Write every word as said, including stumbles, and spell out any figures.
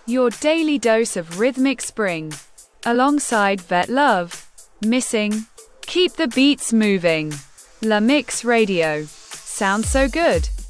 Your daily dose of rhythmic spring. Alongside Vet Love. Missing. Keep the beats moving. La Mix Radio. Sounds so good.